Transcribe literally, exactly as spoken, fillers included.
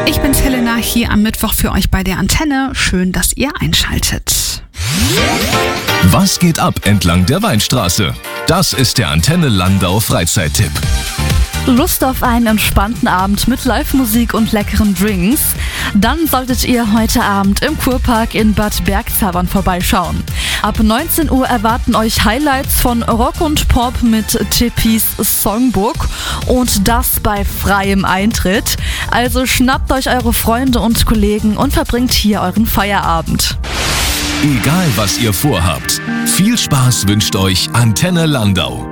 Ich bin's Helena, hier am Mittwoch für euch bei der Antenne. Schön, dass ihr einschaltet. Was geht ab entlang der Weinstraße? Das ist der Antenne Landau Freizeittipp. Lust auf einen entspannten Abend mit Live-Musik und leckeren Drinks? Dann solltet ihr heute Abend im Kurpark in Bad Bergzabern vorbeischauen. Ab neunzehn Uhr erwarten euch Highlights von Rock und Pop mit Tippis Songbook und das bei freiem Eintritt. Also schnappt euch eure Freunde und Kollegen und verbringt hier euren Feierabend. Egal was ihr vorhabt, viel Spaß wünscht euch Antenne Landau.